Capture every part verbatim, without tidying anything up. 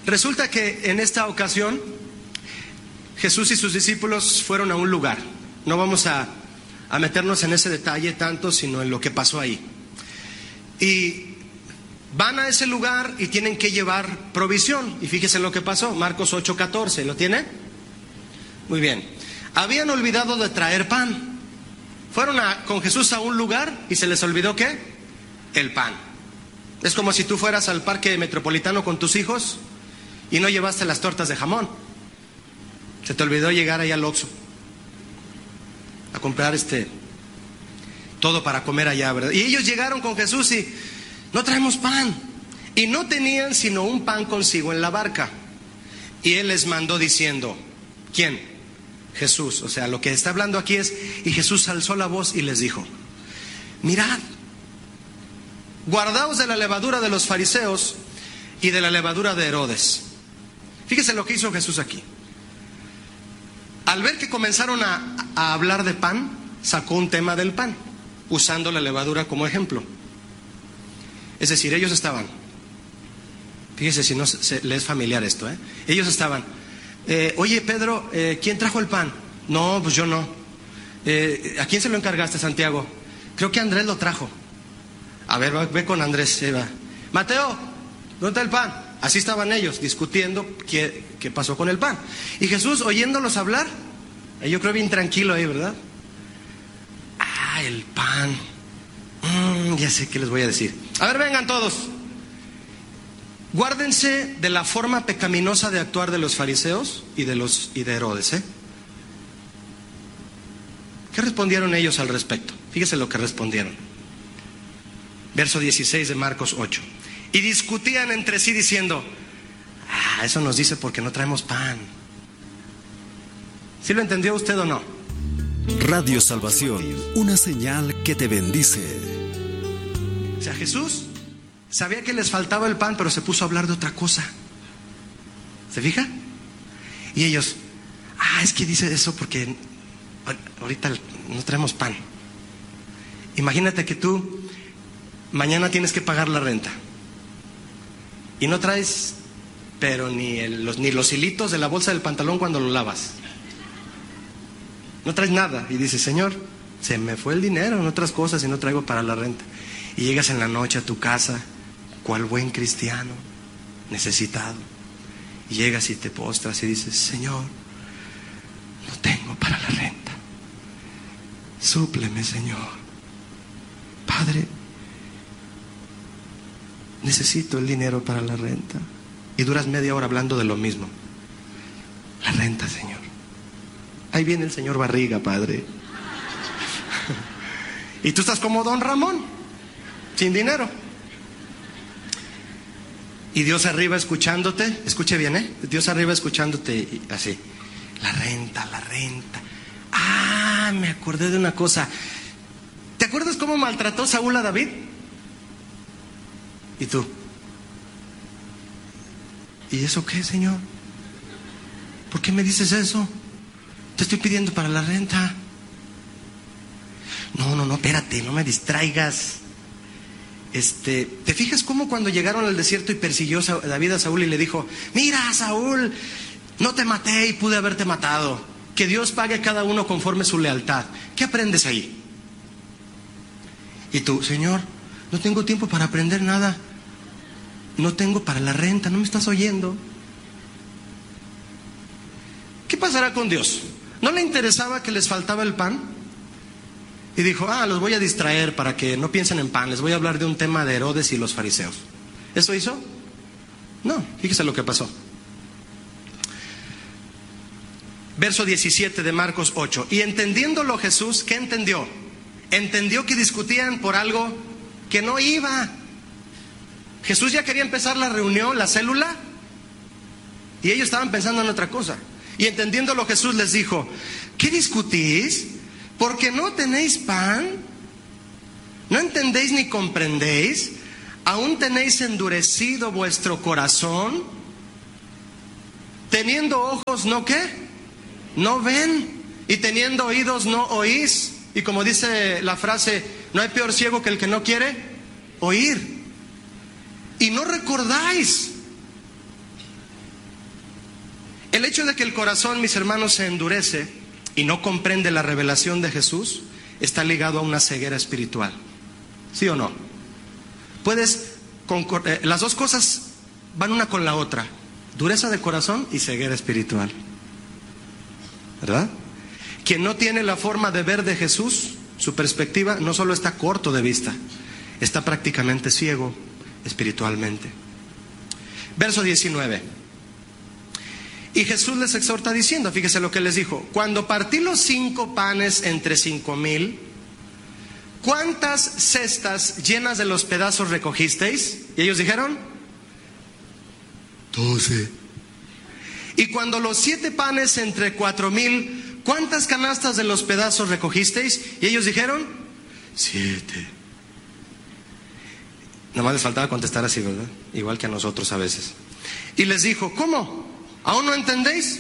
Resulta que en esta ocasión Jesús y sus discípulos fueron a un lugar. No vamos a, a meternos en ese detalle tanto, sino en lo que pasó ahí. Y van a ese lugar y tienen que llevar provisión. Y fíjese lo que pasó, Marcos ocho catorce, ¿lo tiene? Muy bien. Habían olvidado de traer pan. Fueron a, con Jesús a un lugar y se les olvidó ¿qué? El pan. Es como si tú fueras al parque metropolitano con tus hijos y no llevaste las tortas de jamón. Se te olvidó llegar ahí al Oxxo a comprar este todo para comer allá, ¿verdad? Y ellos llegaron con Jesús y no traemos pan. Y no tenían sino un pan consigo en la barca. Y Él les mandó diciendo, ¿quién? Jesús. O sea, lo que está hablando aquí es, y Jesús alzó la voz y les dijo, mirad, guardaos de la levadura de los fariseos y de la levadura de Herodes. Fíjese lo que hizo Jesús aquí. Al ver que comenzaron a, a hablar de pan, sacó un tema del pan, usando la levadura como ejemplo. Es decir, ellos estaban, fíjese si no se, le es familiar esto, ¿eh? Ellos estaban, eh, oye Pedro, eh, ¿quién trajo el pan? No, pues yo no. Eh, ¿A quién se lo encargaste, Santiago? Creo que Andrés lo trajo. A ver, va, ve con Andrés, eh, va. Mateo, ¿dónde está el pan? Así estaban ellos discutiendo qué, qué pasó con el pan. Y Jesús, oyéndolos hablar, yo creo bien tranquilo ahí, ¿verdad? Ah, el pan. Mm, ya sé qué les voy a decir. A ver, vengan todos. Guárdense de la forma pecaminosa de actuar de los fariseos y de los y de Herodes, ¿eh? ¿Qué respondieron ellos al respecto? Fíjese lo que respondieron. Verso dieciséis de Marcos ocho. Y discutían entre sí diciendo, ah, eso nos dice porque no traemos pan. ¿Sí lo entendió usted o no? Radio Salvación, una señal que te bendice. O sea, Jesús sabía que les faltaba el pan, pero se puso a hablar de otra cosa. ¿Se fija? Y ellos, ah, es que dice eso porque ahorita no traemos pan. Imagínate que tú mañana tienes que pagar la renta y no traes, pero ni, el, los, ni los hilitos de la bolsa del pantalón cuando lo lavas. No traes nada y dices, Señor, se me fue el dinero en otras cosas y no traigo para la renta. Y llegas en la noche a tu casa, cual buen cristiano, necesitado, y llegas y te postras y dices, Señor, no tengo para la renta, súpleme, Señor. Padre, necesito el dinero para la renta. Y duras media hora hablando de lo mismo. La renta, Señor. Ahí viene el señor Barriga, Padre. Y tú estás como Don Ramón, sin dinero. Y Dios arriba escuchándote, escuche bien, ¿eh? Dios arriba escuchándote y así. La renta, la renta. Ah, me acordé de una cosa. ¿Te acuerdas cómo maltrató Saúl a David? ¿Y tú? ¿Y eso qué, Señor? ¿Por qué me dices eso? Te estoy pidiendo para la renta. No, no, no, espérate, no me distraigas. Este, ¿te fijas cómo cuando llegaron al desierto y persiguió David a Saúl y le dijo, mira, Saúl, no te maté y pude haberte matado. Que Dios pague a cada uno conforme su lealtad. ¿Qué aprendes ahí? Y tú, Señor, no tengo tiempo para aprender nada. No tengo para la renta, ¿no me estás oyendo? ¿Qué pasará con Dios? ¿No le interesaba que les faltaba el pan? Y dijo, ah, los voy a distraer para que no piensen en pan. Les voy a hablar de un tema de Herodes y los fariseos. ¿Eso hizo? No, fíjese lo que pasó. Verso diecisiete de Marcos ocho. Y entendiéndolo Jesús, ¿qué entendió? Entendió que discutían por algo que no iba. Jesús ya quería empezar la reunión, la célula, y ellos estaban pensando en otra cosa. Y entendiéndolo Jesús les dijo, ¿qué discutís? ¿Porque no tenéis pan? ¿No entendéis ni comprendéis? ¿Aún tenéis endurecido vuestro corazón? Teniendo ojos, ¿no qué? No ven. Y teniendo oídos, no oís. Y como dice la frase, no hay peor ciego que el que no quiere oír. Y no recordáis. hecho de que el corazón, mis hermanos, se endurece y no comprende la revelación de Jesús está ligado a una ceguera espiritual. ¿Sí o no? Puedes, eh, las dos cosas van una con la otra. Dureza de corazón y ceguera espiritual. ¿Verdad? Quien no tiene la forma de ver de Jesús, su perspectiva, no solo está corto de vista, está prácticamente ciego espiritualmente. Verso diecinueve. Y Jesús les exhorta diciendo, fíjese lo que les dijo: cuando partí los cinco panes entre cinco mil, ¿cuántas cestas llenas de los pedazos recogisteis? Y ellos dijeron, doce. Y cuando los siete panes entre cuatro mil, ¿cuántas canastas de los pedazos recogisteis? Y ellos dijeron, siete. Nada más les faltaba contestar así, ¿verdad? Igual que a nosotros a veces. Y les dijo, ¿cómo? ¿Aún no entendéis?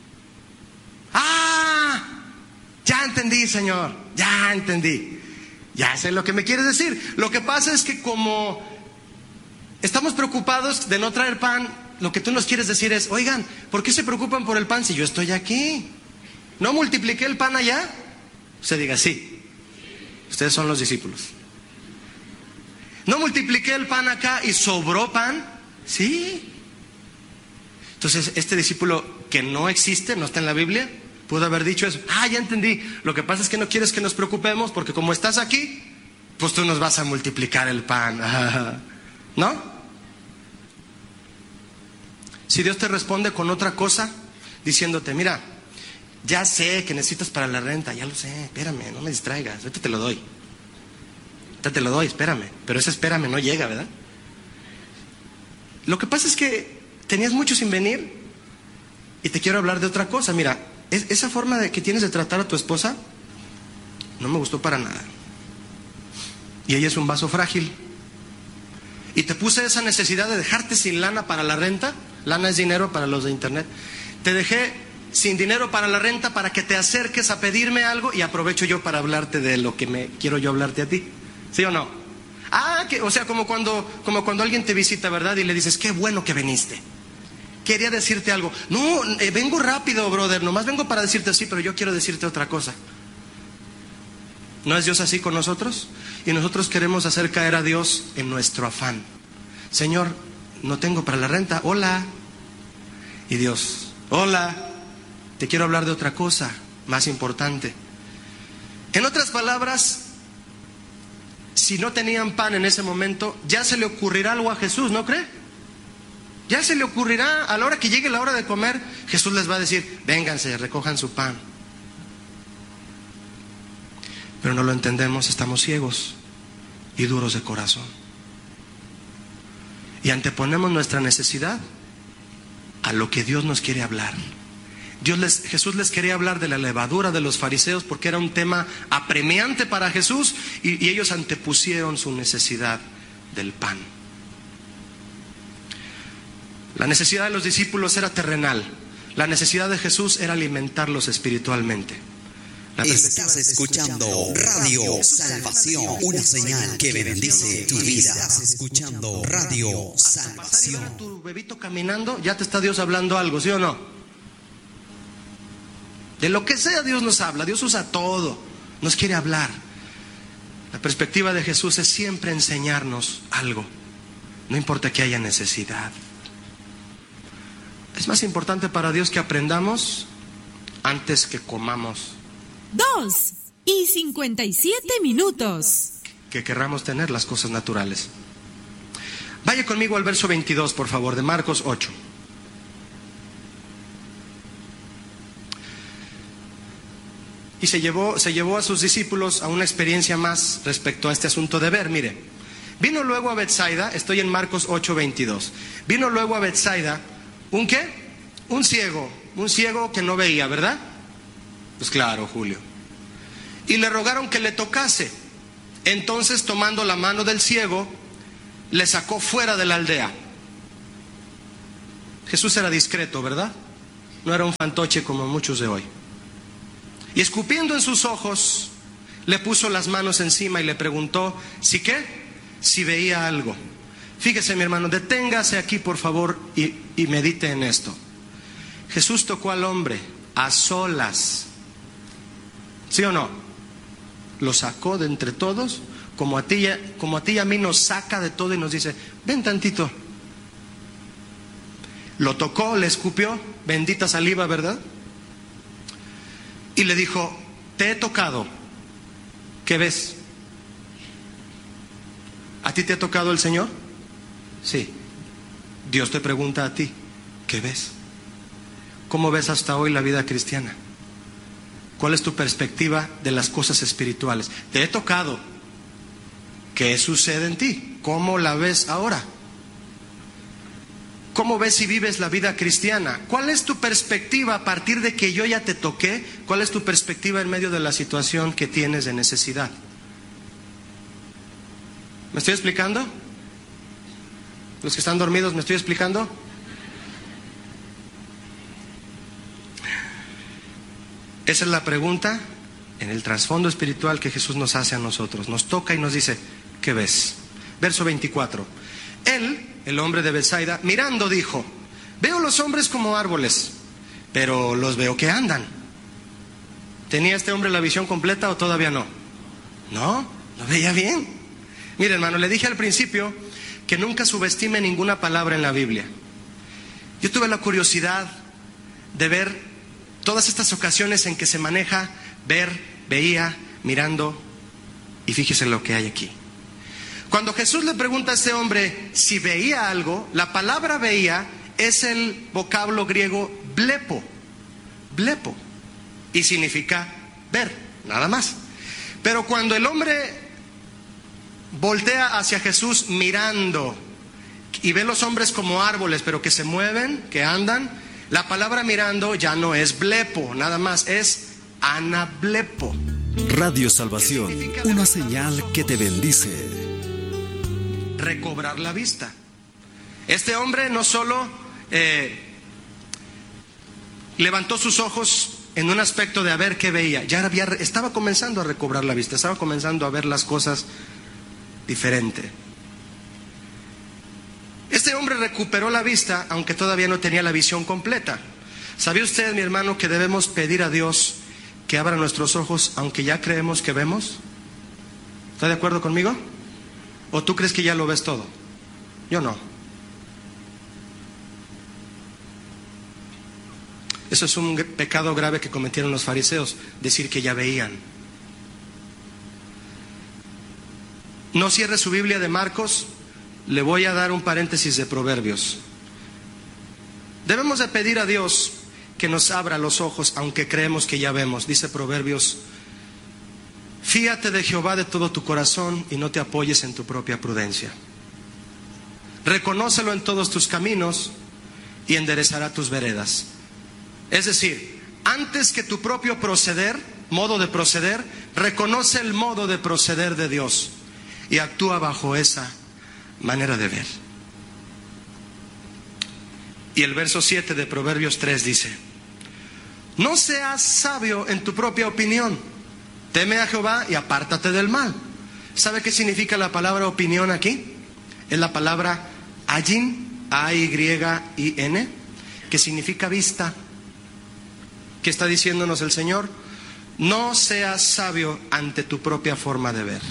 ¡Ah! Ya entendí, Señor, ya entendí. Ya sé lo que me quieres decir. Lo que pasa es que como estamos preocupados de no traer pan, lo que tú nos quieres decir es, oigan, ¿por qué se preocupan por el pan si yo estoy aquí? ¿No multipliqué el pan allá? Usted diga, sí. Ustedes son los discípulos. ¿No multipliqué el pan acá y sobró pan? Sí. Entonces, este discípulo que no existe, no está en la Biblia, pudo haber dicho eso. Ah, ya entendí. Lo que pasa es que no quieres que nos preocupemos porque como estás aquí, pues tú nos vas a multiplicar el pan. ¿No? Si Dios te responde con otra cosa, diciéndote, mira, ya sé que necesitas para la renta, ya lo sé, espérame, no me distraigas, ahorita te lo doy. Ahorita te lo doy, espérame. Pero ese espérame no llega, ¿verdad? Lo que pasa es que tenías mucho sin venir y te quiero hablar de otra cosa. Mira, es, esa forma de, que tienes de tratar a tu esposa no me gustó para nada. Y ella es un vaso frágil. Y te puse esa necesidad de dejarte sin lana para la renta. Lana es dinero para los de internet. Te dejé sin dinero para la renta para que te acerques a pedirme algo y aprovecho yo para hablarte de lo que me quiero yo hablarte a ti. ¿Sí o no? Ah, que, o sea, como cuando, como cuando alguien te visita, ¿verdad? Y le dices, qué bueno que viniste. Quería decirte algo. No, eh, vengo rápido, brother. Nomás vengo para decirte así, pero yo quiero decirte otra cosa. ¿No es Dios así con nosotros? Y nosotros queremos hacer caer a Dios en nuestro afán. Señor, no tengo para la renta. Hola. Y Dios, hola. Te quiero hablar de otra cosa más importante. En otras palabras, si no tenían pan en ese momento, ya se le ocurrirá algo a Jesús, ¿no cree? Ya se le ocurrirá, a la hora que llegue la hora de comer, Jesús les va a decir, vénganse, recojan su pan. Pero no lo entendemos, estamos ciegos y duros de corazón. Y anteponemos nuestra necesidad a lo que Dios nos quiere hablar. Dios les, Jesús les quería hablar de la levadura de los fariseos porque era un tema apremiante para Jesús y, y ellos antepusieron su necesidad del pan. La necesidad de los discípulos era terrenal. La necesidad de Jesús era alimentarlos espiritualmente. Estás escuchando Radio Salvación, una señal que bendice tu vida. Estás escuchando Radio Salvación. Pasar y ver a tu bebito caminando, ya te está Dios hablando algo, ¿sí o no? De lo que sea Dios nos habla, Dios usa todo, nos quiere hablar. La perspectiva de Jesús es siempre enseñarnos algo, no importa que haya necesidad. Es más importante para Dios que aprendamos antes que comamos. Dos y cincuenta y siete minutos. Que querramos tener las cosas naturales. Vaya conmigo al verso veintidós, por favor, de Marcos ocho. Y se llevó, se llevó a sus discípulos a una experiencia más respecto a este asunto de ver. Mire, vino luego a Betsaida, estoy en Marcos ocho, veintidós. Vino luego a Betsaida, ¿un qué? Un ciego, un ciego que no veía, ¿verdad? Pues claro, Julio. Y le rogaron que le tocase. Entonces, tomando la mano del ciego, le sacó fuera de la aldea. Jesús era discreto, ¿verdad? No era un fantoche como muchos de hoy. Y escupiendo en sus ojos, le puso las manos encima y le preguntó, ¿si qué? Si veía algo. Fíjese, mi hermano, deténgase aquí, por favor, y, y medite en esto. Jesús tocó al hombre a solas. ¿Sí o no? Lo sacó de entre todos, como a ti, como a ti y a mí nos saca de todo y nos dice, ven tantito. Lo tocó, le escupió, bendita saliva, ¿verdad? Y le dijo, te he tocado, ¿qué ves? ¿A ti te ha tocado el Señor? Sí. Dios te pregunta a ti, ¿qué ves? ¿Cómo ves hasta hoy la vida cristiana? ¿Cuál es tu perspectiva de las cosas espirituales? Te he tocado, ¿qué sucede en ti? ¿Cómo la ves ahora? ¿Cómo ves y vives la vida cristiana? ¿Cuál es tu perspectiva a partir de que yo ya te toqué? ¿Cuál es tu perspectiva en medio de la situación que tienes de necesidad? ¿Me estoy explicando? ¿Los que están dormidos, me estoy explicando? Esa es la pregunta en el trasfondo espiritual que Jesús nos hace a nosotros. Nos toca y nos dice, ¿qué ves? Verso veinticuatro. Él, el hombre de Betsaida, mirando dijo, veo los hombres como árboles, pero los veo que andan. ¿Tenía este hombre la visión completa o todavía no? No, lo veía bien. Mire, hermano, le dije al principio que nunca subestime ninguna palabra en la Biblia. Yo tuve la curiosidad de ver todas estas ocasiones en que se maneja ver, veía, mirando, y fíjese lo que hay aquí. Cuando Jesús le pregunta a este hombre si veía algo, la palabra veía es el vocablo griego blepo, blepo, y significa ver, nada más. Pero cuando el hombre voltea hacia Jesús mirando y ve los hombres como árboles, pero que se mueven, que andan, la palabra mirando ya no es blepo, nada más, es anablepo. Radio Salvación, una señal que te bendice. Recobrar la vista. Este hombre no solo eh, levantó sus ojos en un aspecto de a ver qué veía, ya había, estaba comenzando a recobrar la vista, estaba comenzando a ver las cosas diferente. Este hombre recuperó la vista, aunque todavía no tenía la visión completa. ¿Sabía usted, mi hermano, que debemos pedir a Dios que abra nuestros ojos, aunque ya creemos que vemos? ¿Está de acuerdo conmigo? ¿O tú crees que ya lo ves todo? Yo no. Eso es un pecado grave que cometieron los fariseos, decir que ya veían. No cierre su Biblia de Marcos, le voy a dar un paréntesis de Proverbios. Debemos de pedir a Dios que nos abra los ojos, aunque creemos que ya vemos. Dice Proverbios, fíate de Jehová de todo tu corazón y no te apoyes en tu propia prudencia. Reconócelo en todos tus caminos y enderezará tus veredas. Es decir, antes que tu propio proceder, modo de proceder, reconoce el modo de proceder de Dios y actúa bajo esa manera de ver. Y el verso siete de Proverbios tres dice, no seas sabio en tu propia opinión, teme a Jehová y apártate del mal. ¿Sabe qué significa la palabra opinión aquí? Es la palabra ayin, A Y I N, que significa vista. ¿Qué está diciéndonos el Señor? No seas sabio ante tu propia forma de ver.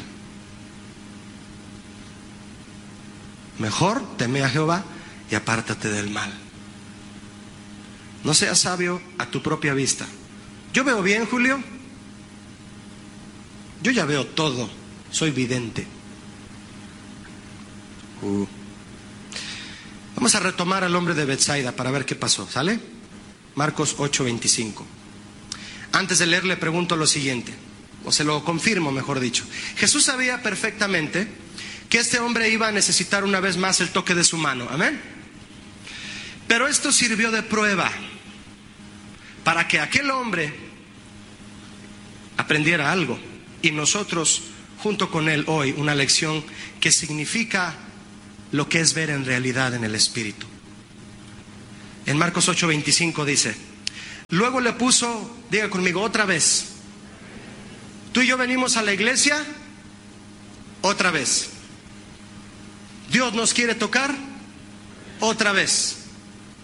Mejor teme a Jehová y apártate del mal. No seas sabio a tu propia vista. Yo veo bien, Julio. Yo ya veo todo. Soy vidente. Uh. Vamos a retomar al hombre de Betsaida para ver qué pasó, ¿sale? Marcos ocho veinticinco. Antes de leer le pregunto lo siguiente, o se lo confirmo, mejor dicho. Jesús sabía perfectamente que este hombre iba a necesitar una vez más el toque de su mano, amén. Pero esto sirvió de prueba para que aquel hombre aprendiera algo y nosotros junto con él hoy una lección que significa lo que es ver en realidad en el Espíritu. En Marcos ocho veinticinco dice, luego le puso, diga conmigo otra vez, tú y yo venimos a la iglesia otra vez. Dios nos quiere tocar otra vez.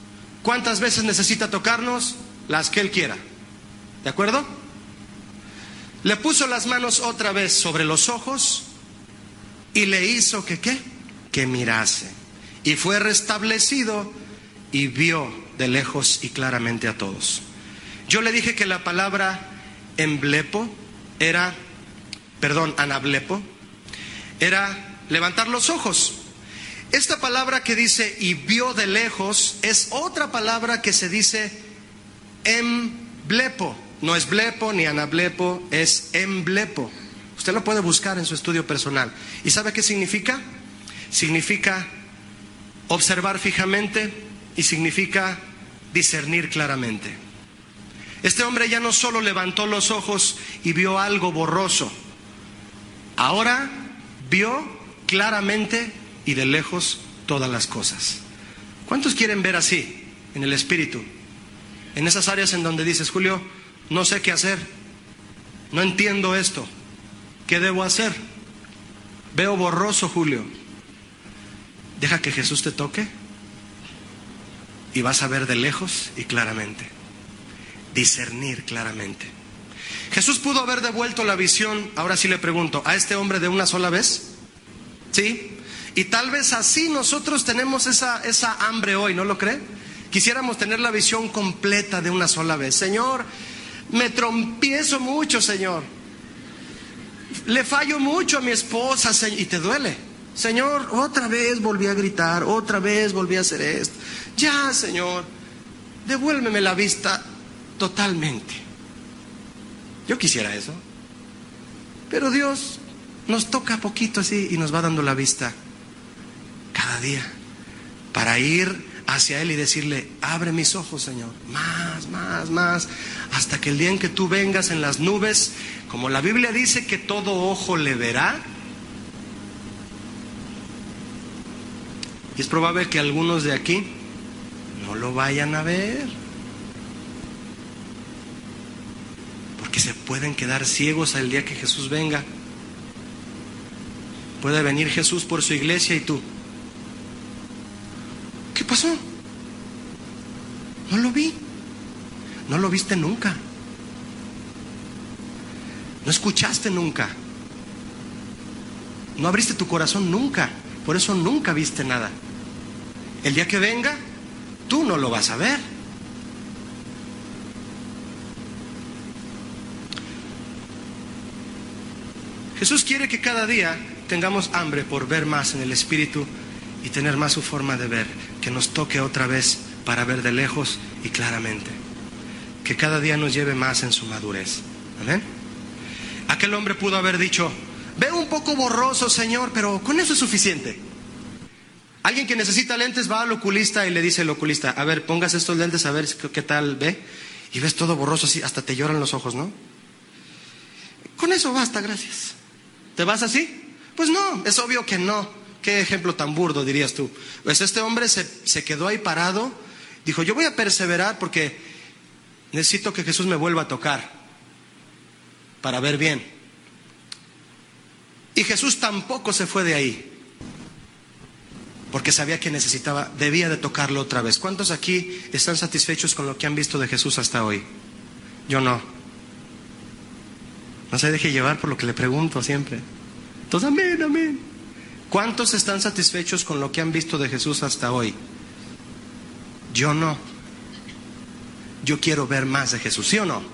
¿Cuántas veces necesita tocarnos? Las que Él quiera. ¿De acuerdo? Le puso las manos otra vez sobre los ojos y le hizo que ¿qué? Que mirase. Y fue restablecido y vio de lejos y claramente a todos. Yo le dije que la palabra emblepo era, perdón, anablepo, era levantar los ojos. Esta palabra que dice y vio de lejos es otra palabra que se dice emblepo. No es blepo ni anablepo, es emblepo. Usted lo puede buscar en su estudio personal. ¿Y sabe qué significa? Significa observar fijamente y significa discernir claramente. Este hombre ya no solo levantó los ojos y vio algo borroso, ahora vio claramente y de lejos todas las cosas. ¿Cuántos quieren ver así en el espíritu? En esas áreas en donde dices, Julio, no sé qué hacer, no entiendo esto, ¿qué debo hacer? Veo borroso, Julio. Deja que Jesús te toque y vas a ver de lejos y claramente, discernir claramente. Jesús pudo haber devuelto la visión, ahora sí le pregunto, a este hombre de una sola vez, ¿sí? Y tal vez así nosotros tenemos esa, esa hambre hoy, ¿no lo cree? Quisiéramos tener la visión completa de una sola vez. Señor, me trompiezo mucho, Señor. Le fallo mucho a mi esposa, Señor. Y te duele. Señor, otra vez volví a gritar, otra vez volví a hacer esto. Ya, Señor, devuélveme la vista totalmente. Yo quisiera eso. Pero Dios nos toca poquito así y nos va dando la vista cada día para ir hacia Él y decirle, abre mis ojos, Señor, más, más, más, hasta que el día en que tú vengas en las nubes, como la Biblia dice que todo ojo le verá. Y es probable que algunos de aquí no lo vayan a ver, porque se pueden quedar ciegos al día que Jesús venga. Puede venir Jesús por su iglesia y tú, ¿qué pasó? No lo vi. No lo viste nunca. No escuchaste nunca. No abriste tu corazón nunca. Por eso nunca viste nada. El día que venga, tú no lo vas a ver. Jesús quiere que cada día tengamos hambre por ver más en el Espíritu y tener más su forma de ver, que nos toque otra vez para ver de lejos y claramente, que cada día nos lleve más en su madurez. Amén. Aquel hombre pudo haber dicho, veo un poco borroso, Señor, pero con eso es suficiente. Alguien que necesita lentes va al oculista y le dice al oculista, a ver, pongas estos lentes a ver qué tal ve, y ves todo borroso así, hasta te lloran los ojos, ¿no? Con eso basta, gracias. ¿Te vas así? Pues no, es obvio que no. Qué ejemplo tan burdo, dirías tú. Pues este hombre se, se quedó ahí parado, dijo, yo voy a perseverar porque necesito que Jesús me vuelva a tocar para ver bien. Y Jesús tampoco se fue de ahí, porque sabía que necesitaba, debía de tocarlo otra vez. ¿Cuántos aquí están satisfechos con lo que han visto de Jesús hasta hoy? Yo no. No se deje llevar por lo que le pregunto siempre. Entonces, amén, amén. ¿Cuántos están satisfechos con lo que han visto de Jesús hasta hoy? Yo no. Yo quiero ver más de Jesús, ¿sí o no?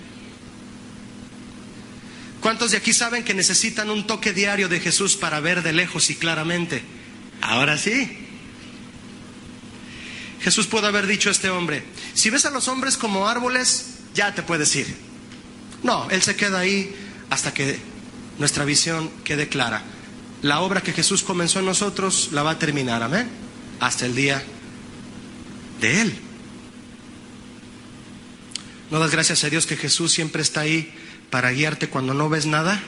¿Cuántos de aquí saben que necesitan un toque diario de Jesús para ver de lejos y claramente? Ahora sí. Jesús pudo haber dicho a este hombre, si ves a los hombres como árboles, ya te puedes ir. No, Él se queda ahí hasta que nuestra visión quede clara. La obra que Jesús comenzó en nosotros la va a terminar, amén, hasta el día de Él. ¿No das gracias a Dios que Jesús siempre está ahí para guiarte cuando no ves nada?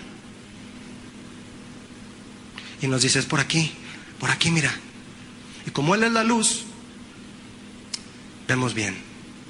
Y nos dices, por aquí, por aquí mira. Y como Él es la luz, vemos bien.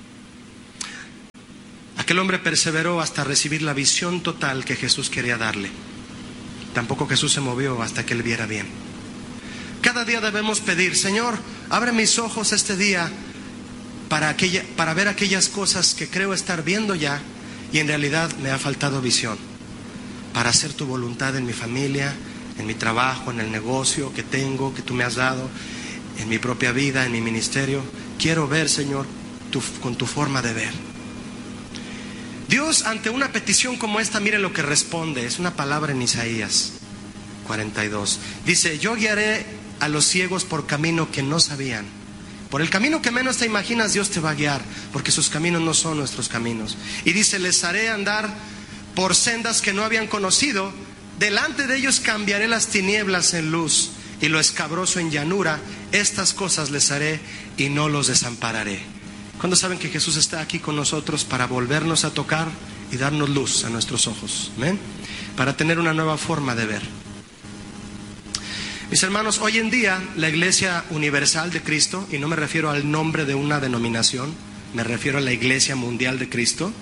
Aquel hombre perseveró hasta recibir la visión total que Jesús quería darle. Tampoco Jesús se movió hasta que él viera bien. Cada día debemos pedir, Señor, abre mis ojos este día para, aquella, para ver aquellas cosas que creo estar viendo ya y en realidad me ha faltado visión, para hacer tu voluntad en mi familia, en mi trabajo, en el negocio que tengo, que tú me has dado, en mi propia vida, en mi ministerio. Quiero ver, Señor, tu, con tu forma de ver. Dios, ante una petición como esta, mire lo que responde. Es una palabra en Isaías cuarenta y dos. Dice: yo guiaré a los ciegos por camino que no sabían. Por el camino que menos te imaginas, Dios te va a guiar, porque sus caminos no son nuestros caminos. Y dice: les haré andar por sendas que no habían conocido. Delante de ellos cambiaré las tinieblas en luz y lo escabroso en llanura. Estas cosas les haré y no los desampararé. ¿Cuándo saben que Jesús está aquí con nosotros para volvernos a tocar y darnos luz a nuestros ojos? ¿Amén? Para tener una nueva forma de ver. Mis hermanos, hoy en día la Iglesia Universal de Cristo, y no me refiero al nombre de una denominación, me refiero a la Iglesia Mundial de Cristo,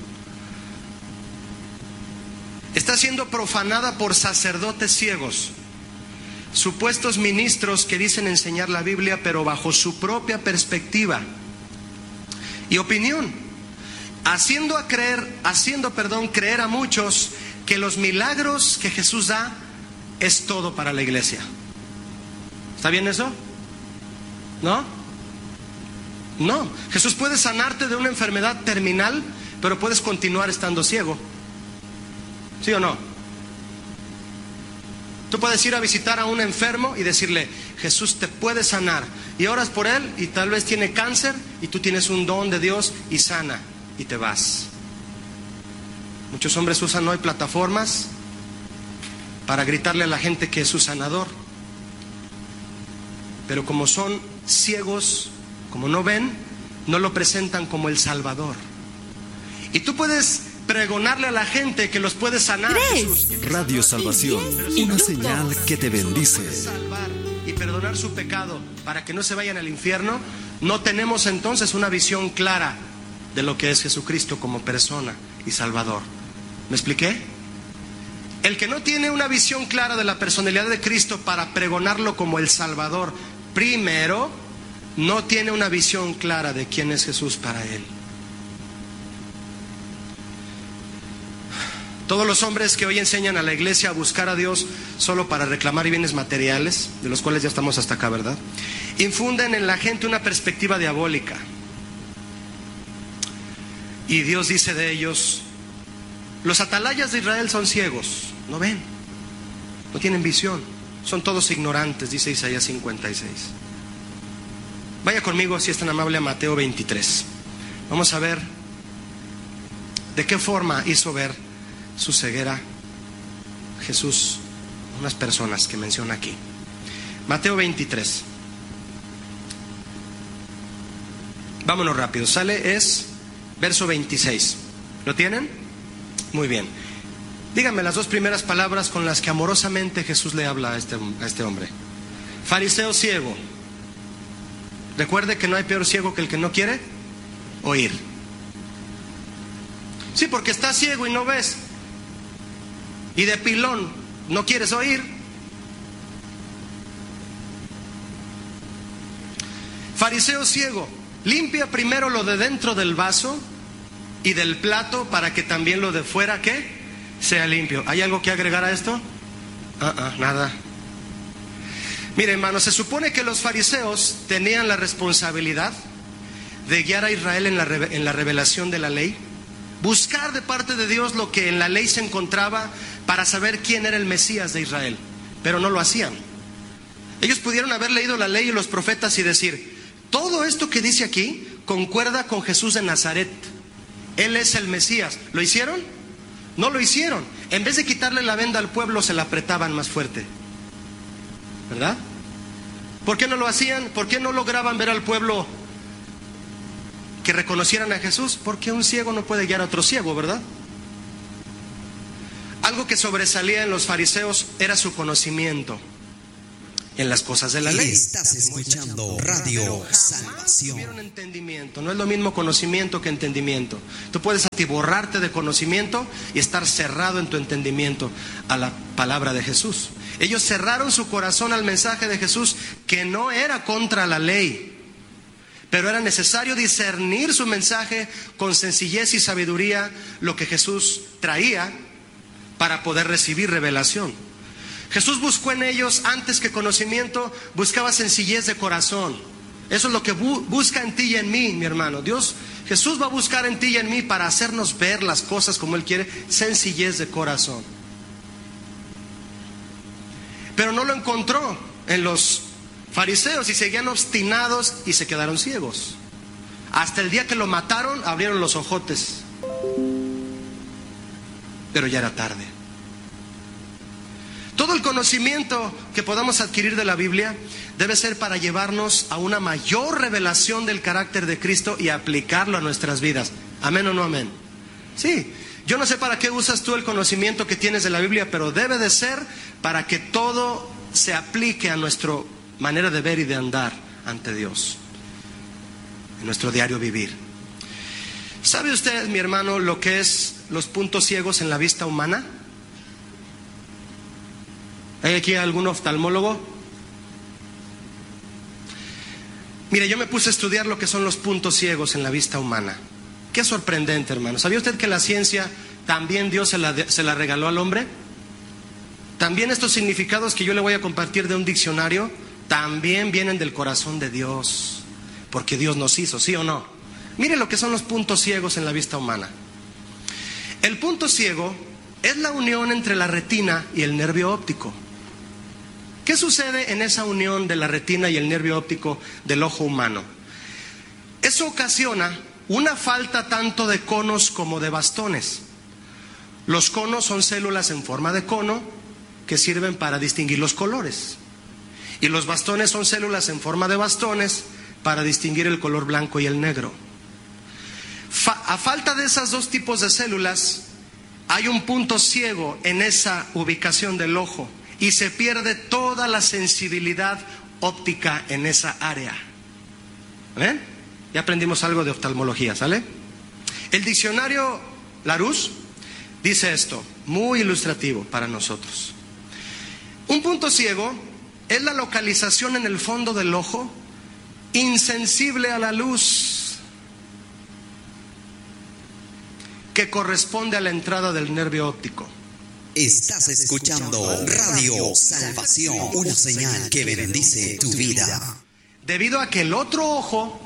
está siendo profanada por sacerdotes ciegos, supuestos ministros que dicen enseñar la Biblia, pero bajo su propia perspectiva y opinión, haciendo a creer, haciendo, perdón, creer a muchos que los milagros que Jesús da es todo para la iglesia. ¿Está bien eso? ¿No? No. Jesús puede sanarte de una enfermedad terminal, pero puedes continuar estando ciego. ¿Sí o no? Tú puedes ir a visitar a un enfermo y decirle: Jesús te puede sanar, y oras por él y tal vez tiene cáncer y tú tienes un don de Dios y sana, y te vas. Muchos hombres usan hoy plataformas para gritarle a la gente que es su sanador, pero como son ciegos, como no ven, no lo presentan como el Salvador. Y tú puedes pregonarle a la gente que los puede sanar. Jesús. Radio Salvación, una señal que te bendice. Salvar y perdonar su pecado para que no se vayan al infierno. No tenemos entonces una visión clara de lo que es Jesucristo como persona y Salvador. ¿Me expliqué? El que no tiene una visión clara de la personalidad de Cristo para pregonarlo como el Salvador, primero, no tiene una visión clara de quién es Jesús para él. Todos los hombres que hoy enseñan a la iglesia a buscar a Dios solo para reclamar bienes materiales, de los cuales ya estamos hasta acá, ¿verdad?, infunden en la gente una perspectiva diabólica. Y Dios dice de ellos: los atalayas de Israel son ciegos, no ven, no tienen visión, son todos ignorantes, dice Isaías cincuenta y seis. Vaya conmigo, si es tan amable, a Mateo veintitrés. Vamos a ver de qué forma hizo ver su ceguera Jesús a unas personas que menciona aquí. Mateo veintitrés. Vámonos rápido. Sale, es verso veintiséis. ¿Lo tienen? Muy bien. Díganme las dos primeras palabras con las que amorosamente Jesús le habla a este, a este hombre. Fariseo ciego. Recuerde que no hay peor ciego que el que no quiere oír. Sí, porque estás ciego y no ves. Y de pilón no quieres oír. Fariseo ciego, limpia primero lo de dentro del vaso y del plato para que también lo de fuera, ¿qué?, sea limpio. ¿Hay algo que agregar a esto? Ah, uh-uh, nada. Mire, hermano, se supone que los fariseos tenían la responsabilidad de guiar a Israel en la, en la revelación de la ley, buscar de parte de Dios lo que en la ley se encontraba para saber quién era el Mesías de Israel, pero no lo hacían. Ellos pudieron haber leído la ley y los profetas y decir: todo esto que dice aquí concuerda con Jesús de Nazaret, Él es el Mesías. ¿Lo hicieron? No lo hicieron. En vez de quitarle la venda al pueblo, se la apretaban más fuerte, ¿verdad? ¿Por qué no lo hacían? ¿Por qué no lograban ver al pueblo que reconocieran a Jesús? Porque un ciego no puede guiar a otro ciego, ¿verdad? Algo que sobresalía en los fariseos era su conocimiento en las cosas de la ley. Estás escuchando Radio Salvación. Tuvieron entendimiento. No es lo mismo conocimiento que entendimiento. Tú puedes atiborrarte de conocimiento y estar cerrado en tu entendimiento a la palabra de Jesús. Ellos cerraron su corazón al mensaje de Jesús, que no era contra la ley, Pero era necesario discernir su mensaje con sencillez y sabiduría, lo que Jesús traía, para poder recibir revelación. Jesús buscó en ellos, antes que conocimiento, buscaba sencillez de corazón. Eso es lo que bu- busca en ti y en mí, mi hermano. Dios, Jesús va a buscar en ti y en mí para hacernos ver las cosas como Él quiere, sencillez de corazón. Pero no lo encontró en los fariseos y seguían obstinados y se quedaron ciegos. Hasta el día que lo mataron, abrieron los ojotes. Pero ya era tarde. Todo el conocimiento que podamos adquirir de la Biblia debe ser para llevarnos a una mayor revelación del carácter de Cristo y aplicarlo a nuestras vidas. ¿Amén o no amén? Sí, yo no sé para qué usas tú el conocimiento que tienes de la Biblia, pero debe de ser para que todo se aplique a nuestra manera de ver y de andar ante Dios, en nuestro diario vivir. ¿Sabe usted, mi hermano, lo que es los puntos ciegos en la vista humana? ¿Hay aquí algún oftalmólogo? Mire, yo me puse a estudiar lo que son los puntos ciegos en la vista humana. Qué sorprendente, hermano. ¿Sabía usted que la ciencia también Dios se la, se la regaló al hombre? También estos significados que yo le voy a compartir de un diccionario también vienen del corazón de Dios, porque Dios nos hizo, ¿sí o no? Mire lo que son los puntos ciegos en la vista humana. El punto ciego es la unión entre la retina y el nervio óptico. ¿Qué sucede en esa unión de la retina y el nervio óptico del ojo humano? Eso ocasiona una falta tanto de conos como de bastones. Los conos son células en forma de cono que sirven para distinguir los colores. Y los bastones son células en forma de bastones para distinguir el color blanco y el negro. Fa- a falta de esos dos tipos de células, hay un punto ciego en esa ubicación del ojo y se pierde toda la sensibilidad óptica en esa área. ¿Ven? Ya aprendimos algo de oftalmología, ¿sale? El diccionario Larousse dice esto, muy ilustrativo para nosotros. Un punto ciego es la localización en el fondo del ojo insensible a la luz que corresponde a la entrada del nervio óptico. Estás escuchando Radio Salvación, una señal que bendice tu vida. Debido a que el otro ojo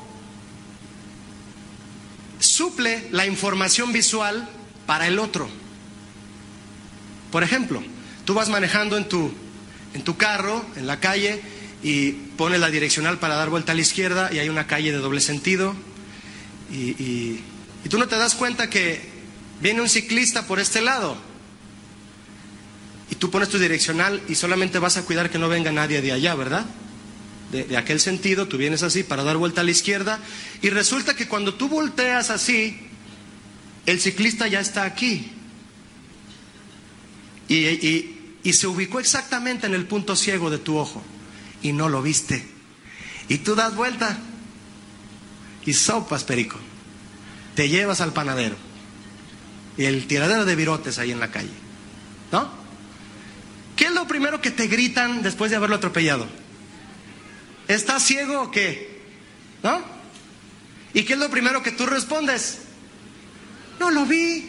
suple la información visual para el otro. Por ejemplo, tú vas manejando en tu, en tu carro, en la calle, y pones la direccional para dar vuelta a la izquierda y hay una calle de doble sentido y, y, y tú no te das cuenta que viene un ciclista por este lado y tú pones tu direccional y solamente vas a cuidar que no venga nadie de allá, ¿verdad? De, de aquel sentido, tú vienes así para dar vuelta a la izquierda y resulta que cuando tú volteas así, el ciclista ya está aquí y, y, y se ubicó exactamente en el punto ciego de tu ojo y no lo viste y tú das vuelta y sopas, perico, te llevas al panadero y el tiradero de virotes ahí en la calle, ¿no? ¿Qué es lo primero que te gritan después de haberlo atropellado? ¿Estás ciego o qué? ¿No? ¿Y qué es lo primero que tú respondes? No lo vi.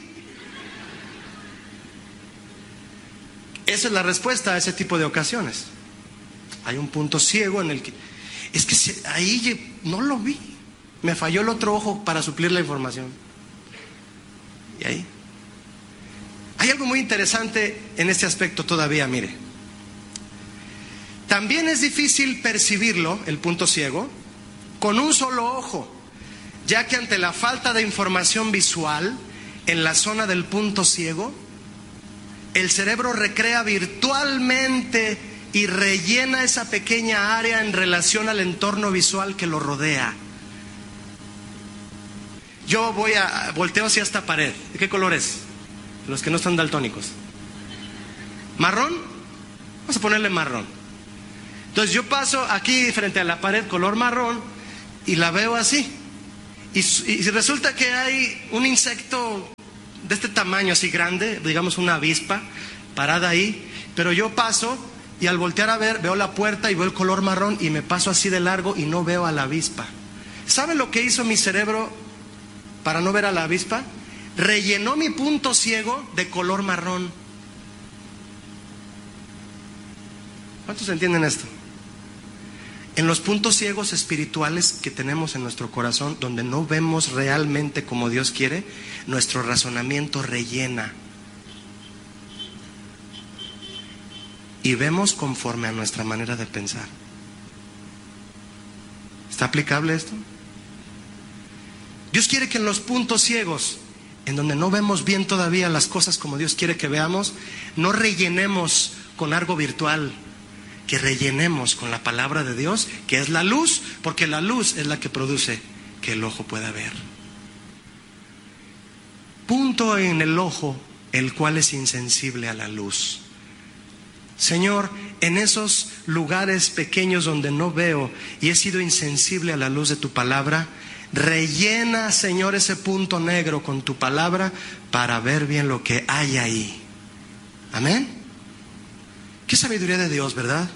Esa es la respuesta a ese tipo de ocasiones. Hay un punto ciego en el que es que se, ahí no lo vi. Me falló el otro ojo para suplir la información. Y ahí hay algo muy interesante en este aspecto todavía, mire. También es difícil percibirlo, el punto ciego, con un solo ojo, ya que ante la falta de información visual en la zona del punto ciego, el cerebro recrea virtualmente y rellena esa pequeña área en relación al entorno visual que lo rodea. Yo voy a volteo hacia esta pared. ¿De qué color es? Los que no están daltónicos. ¿Marrón? Vamos a ponerle marrón. Entonces yo paso aquí frente a la pared color marrón y la veo así. Y, y resulta que hay un insecto de este tamaño así grande, digamos una avispa, parada ahí. Pero yo paso y al voltear a ver, veo la puerta y veo el color marrón y me paso así de largo y no veo a la avispa. ¿Sabe lo que hizo mi cerebro para no ver a la avispa? Rellenó mi punto ciego de color marrón. ¿Cuántos entienden esto? En los puntos ciegos espirituales que tenemos en nuestro corazón, donde no vemos realmente como Dios quiere, nuestro razonamiento rellena. Y vemos conforme a nuestra manera de pensar. ¿Está aplicable esto? Dios quiere que en los puntos ciegos, en donde no vemos bien todavía las cosas como Dios quiere que veamos, no rellenemos con algo virtual, que rellenemos con la palabra de Dios, que es la luz, porque la luz es la que produce que el ojo pueda ver. Punto en el ojo, el cual es insensible a la luz. Señor, en esos lugares pequeños donde no veo y he sido insensible a la luz de tu palabra, rellena, Señor, ese punto negro con tu palabra para ver bien lo que hay ahí. Amén. Qué sabiduría de Dios, ¿verdad?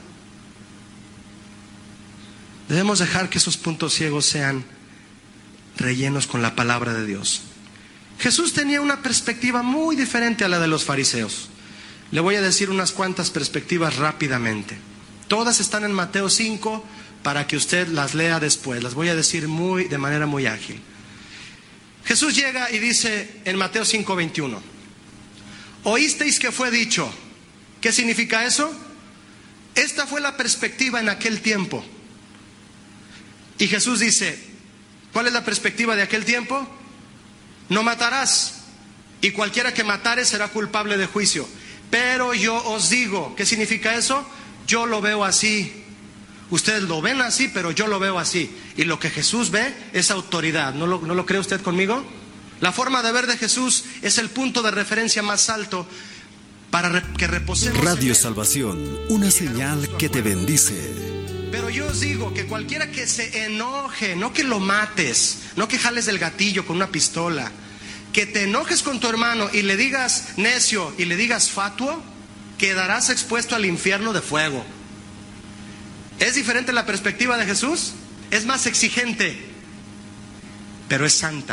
Debemos dejar que esos puntos ciegos sean rellenos con la palabra de Dios. Jesús tenía una perspectiva muy diferente a la de los fariseos. Le voy a decir unas cuantas perspectivas rápidamente. Todas están en Mateo cinco para que usted las lea después. Las voy a decir muy, de manera muy ágil. Jesús llega y dice en Mateo cinco veintiuno: oísteis que fue dicho. ¿Qué significa eso? Esta fue la perspectiva en aquel tiempo. Y Jesús dice, ¿cuál es la perspectiva de aquel tiempo? No matarás, y cualquiera que matare será culpable de juicio. Pero yo os digo, ¿qué significa eso? Yo lo veo así. Ustedes lo ven así, pero yo lo veo así. Y lo que Jesús ve es autoridad. ¿No lo, no lo cree usted conmigo? La forma de ver de Jesús es el punto de referencia más alto para que reposemos. Radio Salvación, una señal que te bendice. Pero yo os digo que cualquiera que se enoje, no que lo mates, no que jales del gatillo con una pistola, que te enojes con tu hermano y le digas necio y le digas fatuo, quedarás expuesto al infierno de fuego. ¿Es diferente la perspectiva de Jesús? Es más exigente, pero es santa.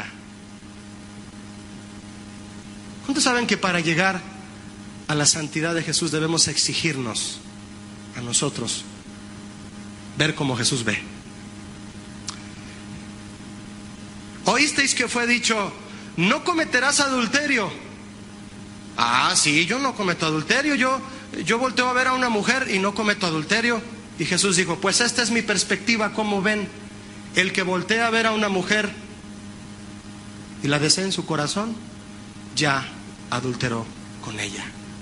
¿Cuántos saben que para llegar a la santidad de Jesús debemos exigirnos a nosotros ver como Jesús ve? Oísteis que fue dicho, no cometerás adulterio. Ah, sí, yo no cometo adulterio. Yo, yo volteo a ver a una mujer y no cometo adulterio. Y Jesús dijo, pues esta es mi perspectiva, ¿cómo ven? El que voltea a ver a una mujer y la desea en su corazón, ya adulteró con ella.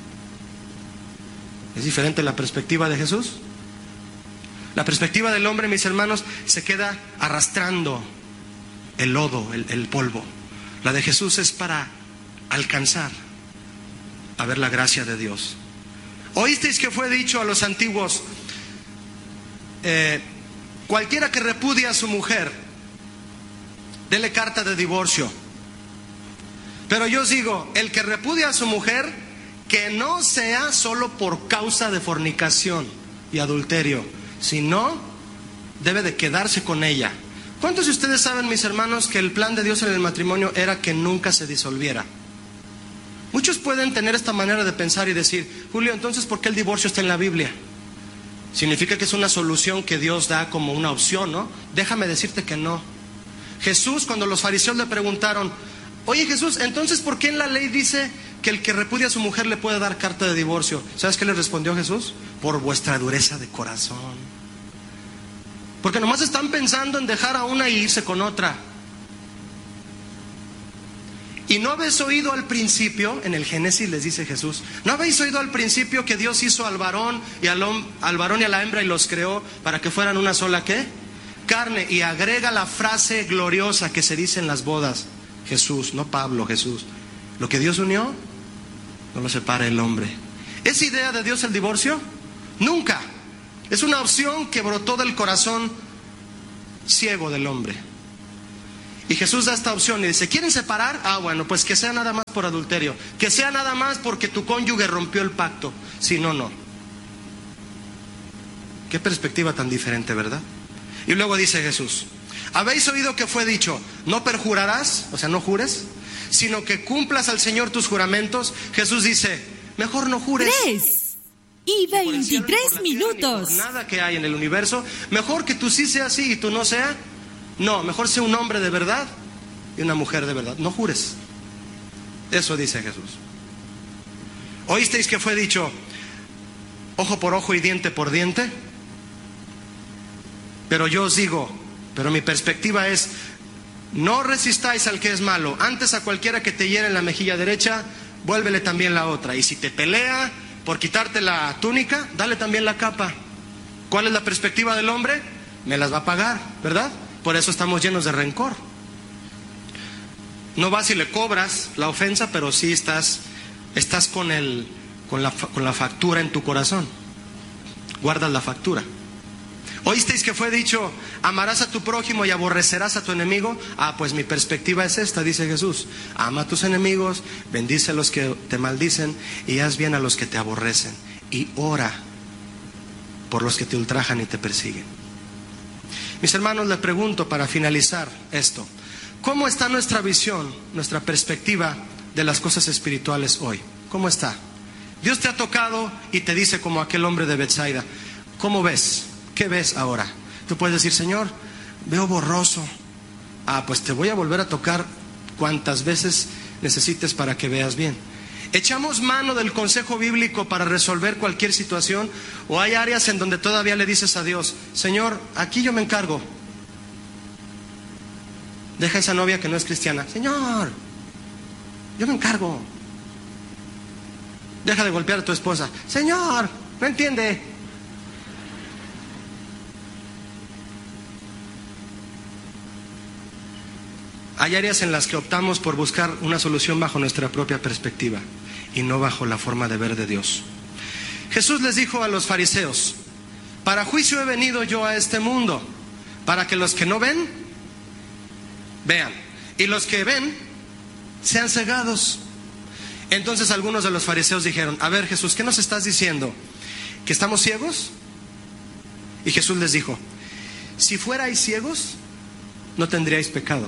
¿Es diferente la perspectiva de Jesús? La perspectiva del hombre, mis hermanos, se queda arrastrando el lodo, el, el polvo. La de Jesús es para alcanzar a ver la gracia de Dios. Oísteis que fue dicho a los antiguos, eh, cualquiera que repudie a su mujer, dele carta de divorcio. Pero yo os digo, el que repudia a su mujer, que no sea solo por causa de fornicación y adulterio, sino debe de quedarse con ella. ¿Cuántos de ustedes saben, mis hermanos, que el plan de Dios en el matrimonio era que nunca se disolviera? Muchos pueden tener esta manera de pensar y decir, Julio, entonces ¿por qué el divorcio está en la Biblia? Significa que es una solución que Dios da como una opción, ¿no? Déjame decirte que no. Jesús, cuando los fariseos le preguntaron, oye Jesús, entonces ¿por qué en la ley dice que el que repudia a su mujer le puede dar carta de divorcio? ¿Sabes qué le respondió Jesús? Por vuestra dureza de corazón. Porque nomás están pensando en dejar a una e irse con otra. Y no habéis oído al principio, en el Génesis les dice Jesús, no habéis oído al principio que Dios hizo al varón y al, al varón y a la hembra y los creó para que fueran una sola ¿qué? Carne. Y agrega la frase gloriosa que se dice en las bodas. Jesús, no Pablo, Jesús. Lo que Dios unió, no lo separa el hombre. ¿Es idea de Dios el divorcio? Nunca. Es una opción que brotó del corazón ciego del hombre. Y Jesús da esta opción y dice, ¿quieren separar? Ah, bueno, pues que sea nada más por adulterio. Que sea nada más porque tu cónyuge rompió el pacto. Si no, no. Qué perspectiva tan diferente, ¿verdad? Y luego dice Jesús, Habéis oído que fue dicho, no perjurarás, o sea, no jures, sino que cumplas al Señor tus juramentos. Jesús dice, mejor no jures. Tres y veintitrés minutos. Nada que hay en el universo. Mejor que tú sí seas sí y tú no sea. No, mejor sea un hombre de verdad y una mujer de verdad. No jures. Eso dice Jesús. ¿Oísteis que fue dicho, ojo por ojo y diente por diente? Pero yo os digo, pero mi perspectiva es, no resistáis al que es malo. Antes a cualquiera que te hiere en la mejilla derecha, vuélvele también la otra. Y si te pelea por quitarte la túnica, dale también la capa. ¿Cuál es la perspectiva del hombre? Me las va a pagar, ¿verdad? Por eso estamos llenos de rencor. No vas y le cobras la ofensa, pero sí estás, estás con, el, con, la, con la factura en tu corazón. Guardas la factura. ¿Oísteis que fue dicho, amarás a tu prójimo y aborrecerás a tu enemigo? Ah, pues mi perspectiva es esta, dice Jesús. Ama a tus enemigos, bendice a los que te maldicen y haz bien a los que te aborrecen. Y ora por los que te ultrajan y te persiguen. Mis hermanos, les pregunto para finalizar esto. ¿Cómo está nuestra visión, nuestra perspectiva de las cosas espirituales hoy? ¿Cómo está? Dios te ha tocado y te dice como aquel hombre de Betsaida, ¿cómo ves? ¿Qué ves ahora? Tú puedes decir, Señor, veo borroso. Ah, pues te voy a volver a tocar cuantas veces necesites para que veas bien. ¿Echamos mano del consejo bíblico para resolver cualquier situación? ¿O hay áreas en donde todavía le dices a Dios, Señor, aquí yo me encargo? Deja a esa novia que no es cristiana. Señor, yo me encargo. Deja de golpear a tu esposa. Señor, no entiende. Hay áreas en las que optamos por buscar una solución bajo nuestra propia perspectiva y no bajo la forma de ver de Dios. Jesús les dijo a los fariseos, para juicio he venido yo a este mundo, para que los que no ven, vean, y los que ven, sean cegados. Entonces algunos de los fariseos dijeron, a ver Jesús, ¿qué nos estás diciendo? ¿Que estamos ciegos? Y Jesús les dijo, si fuerais ciegos, no tendríais pecado.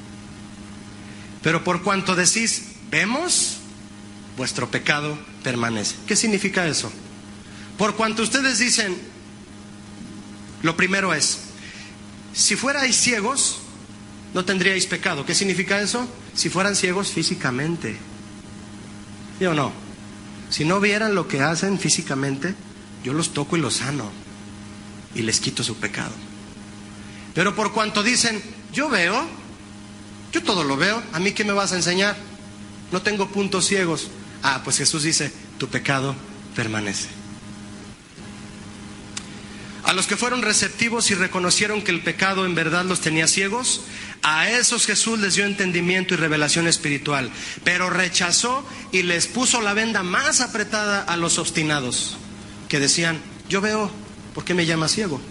Pero por cuanto decís, vemos, vuestro pecado permanece. ¿Qué significa eso? Por cuanto ustedes dicen, lo primero es, si fuerais ciegos, no tendríais pecado. ¿Qué significa eso? Si fueran ciegos físicamente. ¿Sí o no? Si no vieran lo que hacen físicamente, yo los toco y los sano y les quito su pecado. Pero por cuanto dicen, yo veo, yo todo lo veo, ¿a mí qué me vas a enseñar? No tengo puntos ciegos. Ah, pues Jesús dice, tu pecado permanece. A los que fueron receptivos y reconocieron que el pecado en verdad los tenía ciegos, a esos Jesús les dio entendimiento y revelación espiritual, pero rechazó y les puso la venda más apretada a los obstinados, que decían, yo veo, ¿por qué me llamas ciego?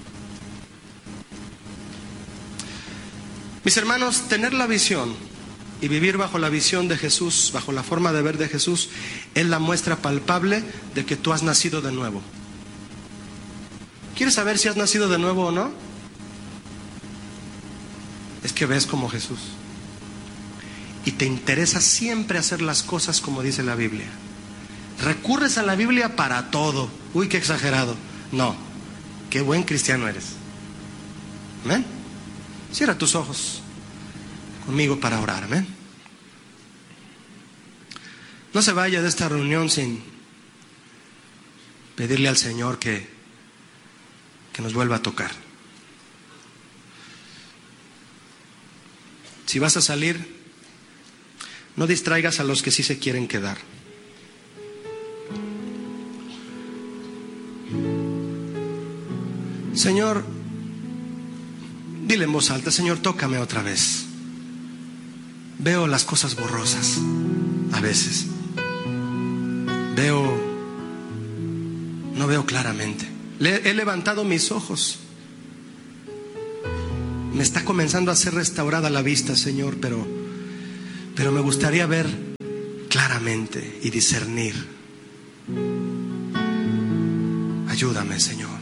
Mis hermanos, tener la visión y vivir bajo la visión de Jesús, bajo la forma de ver de Jesús, es la muestra palpable de que tú has nacido de nuevo. ¿Quieres saber si has nacido de nuevo o no? Es que ves como Jesús. Y te interesa siempre hacer las cosas como dice la Biblia. Recurres a la Biblia para todo. Uy, qué exagerado. No, qué buen cristiano eres. ¿Amén? Cierra tus ojos conmigo para orar, amén. No se vaya de esta reunión sin pedirle al Señor que, que nos vuelva a tocar. Si vas a salir, no distraigas a los que sí se quieren quedar. Señor, dile en voz alta, Señor, tócame otra vez. Veo las cosas borrosas a veces. Veo, no veo claramente. Le, he levantado mis ojos. Me está comenzando a ser restaurada la vista, Señor, pero, pero me gustaría ver claramente y discernir. Ayúdame, Señor.